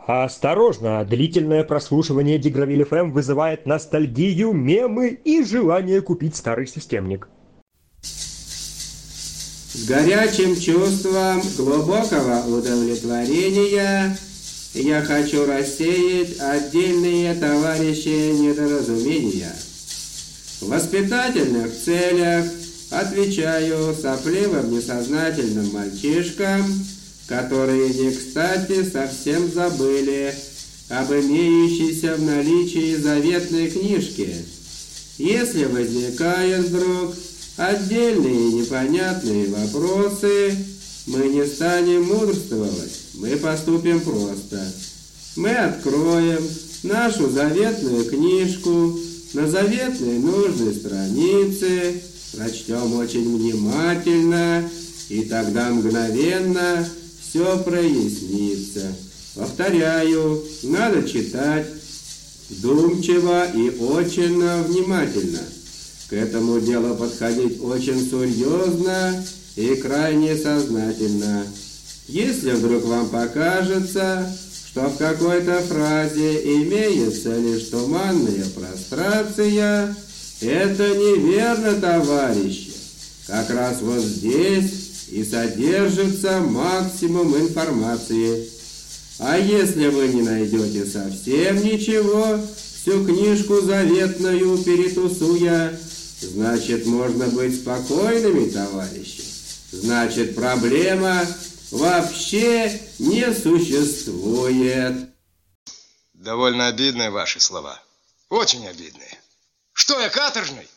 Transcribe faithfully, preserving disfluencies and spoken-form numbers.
Осторожно, длительное прослушивание Дигравиль эф эм вызывает ностальгию, мемы и желание купить старый системник. С горячим чувством глубокого удовлетворения я хочу рассеять отдельные, товарищи, недоразумения. В воспитательных целях отвечаю сопливым несознательным мальчишкам, которые не кстати совсем забыли об имеющейся в наличии заветной книжке. Если возникают вдруг отдельные непонятные вопросы, мы не станем мудрствовать, мы поступим просто. Мы откроем нашу заветную книжку на заветной нужной странице, прочтем очень внимательно, и тогда мгновенно все прояснится. Повторяю, надо читать вдумчиво и очень внимательно. К этому делу подходить очень серьезно и крайне сознательно. Если вдруг вам покажется, что в какой-то фразе имеется лишь туманная прострация, это неверно, товарищи. Как раз вот здесь и содержится максимум информации. А если вы не найдете совсем ничего, всю книжку заветную перетусуя, значит, можно быть спокойными, товарищи. Значит, проблема вообще не существует. Довольно обидные ваши слова. Очень обидные. Что я, каторжный?